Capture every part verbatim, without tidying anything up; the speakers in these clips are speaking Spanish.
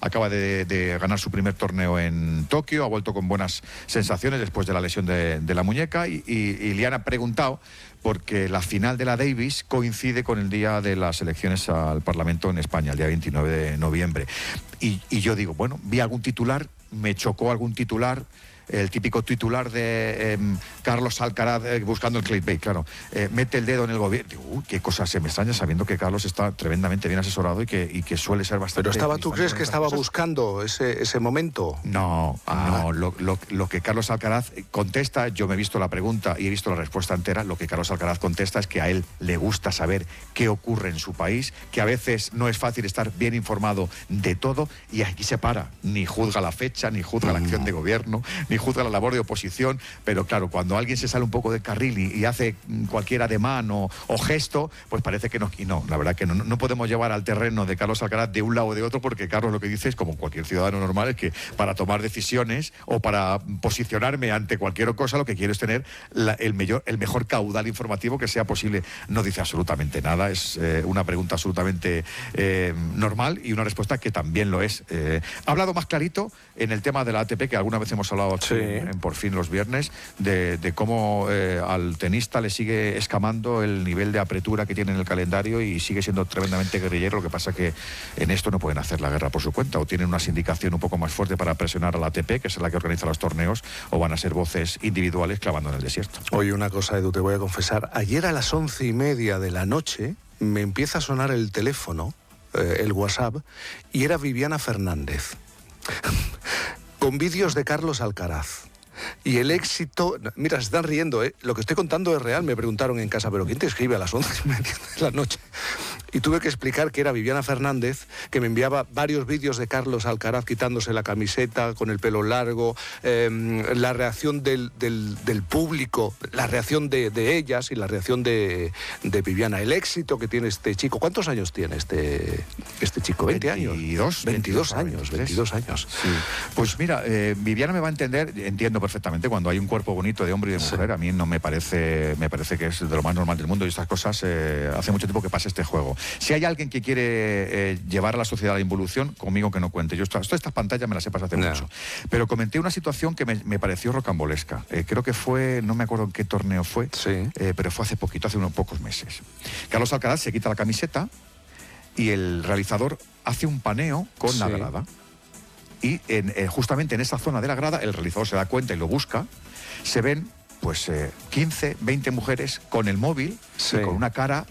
acaba de, de ganar su primer torneo en Tokio, ha vuelto con buenas sensaciones después de la lesión de, de la muñeca y, y, y le han preguntado porque la final de la Davis coincide con el día de las elecciones al Parlamento en España, el día veintinueve de noviembre. Y, y yo digo, bueno, vi algún titular, me chocó algún titular, el típico titular de eh, Carlos Alcaraz eh, buscando el clickbait, claro, eh, mete el dedo en el gobierno. Digo, uy, qué cosa se me extraña sabiendo que Carlos está tremendamente bien asesorado y que, y que suele ser bastante... Pero estaba, ¿tú crees que estaba cosas? buscando ese, ese momento? No, ah. no, lo, lo, lo que Carlos Alcaraz contesta, yo me he visto la pregunta y he visto la respuesta entera, lo que Carlos Alcaraz contesta es que a él le gusta saber qué ocurre en su país, que a veces no es fácil estar bien informado de todo y aquí se para, ni juzga la fecha, ni juzga mm. la acción de gobierno, ni juzga la labor de oposición, pero claro, cuando alguien se sale un poco del carril y, y hace cualquier ademán o, o gesto, pues parece que no, y no, la verdad que no, no podemos llevar al terreno de Carlos Alcaraz de un lado o de otro, porque Carlos lo que dice es, como cualquier ciudadano normal, es que para tomar decisiones o para posicionarme ante cualquier cosa, lo que quiero es tener la, el, mayor, el mejor caudal informativo que sea posible. No dice absolutamente nada, es eh, una pregunta absolutamente eh, normal y una respuesta que también lo es. Eh, ha hablado más clarito en el tema de la A T P, que alguna vez hemos hablado aquí, sí. en, en Por Fin los viernes, de, de cómo eh, al tenista le sigue escamando el nivel de apretura que tiene en el calendario y sigue siendo tremendamente guerrillero. Lo que pasa que en esto no pueden hacer la guerra por su cuenta, o tienen una sindicación un poco más fuerte para presionar a la A T P, que es la que organiza los torneos, o van a ser voces individuales clavando en el desierto. Oye, una cosa, Edu, te voy a confesar. Ayer a las once y media de la noche me empieza a sonar el teléfono, eh, el WhatsApp, y era Viviana Fernández con vídeos de Carlos Alcaraz. Y el éxito... Mira, se están riendo, ¿eh? Lo que estoy contando es real. Me preguntaron en casa, ¿pero quién te escribe a las once y media de la noche? Y tuve que explicar que era Viviana Fernández, que me enviaba varios vídeos de Carlos Alcaraz quitándose la camiseta, con el pelo largo, eh, la reacción del, del, del público, la reacción de, de ellas y la reacción de, de Viviana. El éxito que tiene este chico. ¿Cuántos años tiene este, este chico? ¿veinte años? veintidós, veintidós años, veintidós años. Sí. Pues mira, eh, Viviana me va a entender, entiendo perfectamente, cuando hay un cuerpo bonito de hombre y de mujer, sí. a mí no me parece, me parece que es de lo más normal del mundo, y estas cosas eh, hace mucho tiempo que pasa este juego. Si hay alguien que quiere eh, llevar a la sociedad a la involución, conmigo que no cuente. Yo esto, todas estas pantallas me las he pasado hace no. mucho. Pero comenté una situación que me, me pareció rocambolesca. Eh, creo que fue, no me acuerdo en qué torneo fue, sí. eh, pero fue hace poquito, hace unos pocos meses. Carlos Alcaraz se quita la camiseta y el realizador hace un paneo con sí. la grada. Y en, eh, justamente en esa zona de la grada, el realizador se da cuenta y lo busca, se ven pues eh, quince, veinte mujeres con el móvil sí. y con una cara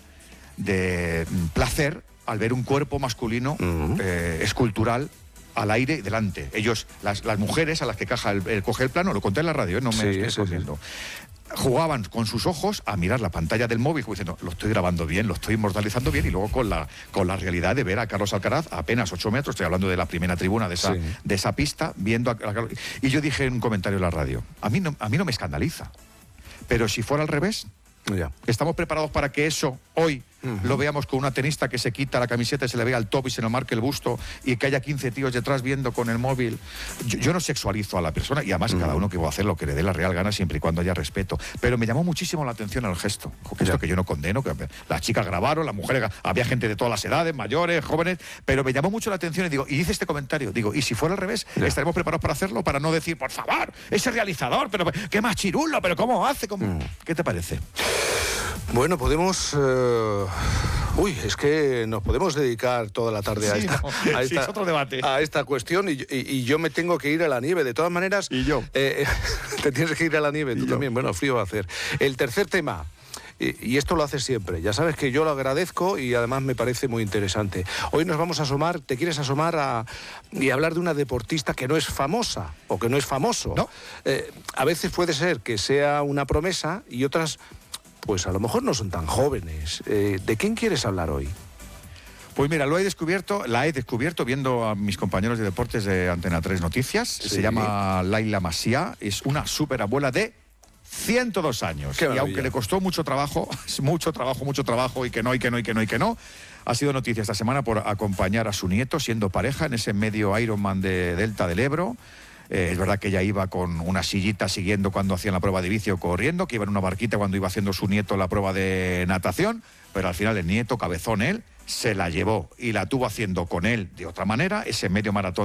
de placer al ver un cuerpo masculino uh-huh. eh, escultural al aire delante. Ellos, las, las mujeres a las que caja el, el, coge el plano, lo conté en la radio, ¿eh? no me sí, estoy escondiendo. Sí, sí. Jugaban con sus ojos a mirar la pantalla del móvil, como diciendo, lo estoy grabando bien, lo estoy inmortalizando bien, y luego con la, con la realidad de ver a Carlos Alcaraz a apenas ocho metros, estoy hablando de la primera tribuna de esa, sí. de esa pista, viendo a, a, y yo dije en un comentario en la radio, a mí no, a mí no me escandaliza, pero si fuera al revés, ya. ¿estamos preparados para que eso hoy uh-huh. lo veamos con una tenista que se quita la camiseta y se le vea el top y se le marque el busto, y que haya quince tíos detrás viendo con el móvil? Yo, yo no sexualizo a la persona, y además uh-huh. cada uno que va a hacer lo que le dé la real gana, siempre y cuando haya respeto. Pero me llamó muchísimo la atención el gesto. Esto ya. que yo no condeno, que las chicas grabaron, las mujeres, había gente de todas las edades, mayores, jóvenes, pero me llamó mucho la atención y digo, y hice este comentario, digo, ¿y si fuera al revés? Ya. ¿Estaremos preparados para hacerlo? Para no decir, por favor, ese realizador, pero qué más chirulo, pero cómo hace, cómo... Uh-huh. ¿Qué te parece? Bueno, podemos... Uh... Uy, es que nos podemos dedicar toda la tarde a, sí, esta, no. a, esta, sí, es otro debate. a esta cuestión, y, y, y yo me tengo que ir a la nieve. De todas maneras... Y yo. Eh, te tienes que ir a la nieve, y tú yo. también. Bueno, frío va a hacer. El tercer tema... Y esto lo hace siempre. Ya sabes que yo lo agradezco y además me parece muy interesante. Hoy nos vamos a asomar, te quieres asomar a, y hablar de una deportista que no es famosa o que no es famoso. ¿No? Eh, a veces puede ser que sea una promesa y otras, pues a lo mejor no son tan jóvenes. Eh, ¿De quién quieres hablar hoy? Pues mira, lo he descubierto, la he descubierto viendo a mis compañeros de deportes de Antena tres Noticias. Sí. Se llama Laila Masia, es una superabuela de ciento dos años. Y aunque le costó mucho trabajo, mucho trabajo, mucho trabajo, y que no, y que no, y que no, y que no, ha sido noticia esta semana por acompañar a su nieto, siendo pareja, en ese medio Ironman de Delta del Ebro. Eh, es verdad que ella iba con una sillita siguiendo cuando hacían la prueba de bici o corriendo, que iba en una barquita cuando iba haciendo su nieto la prueba de natación, pero al final el nieto, cabezón él, se la llevó y la tuvo haciendo con él de otra manera ese medio maratón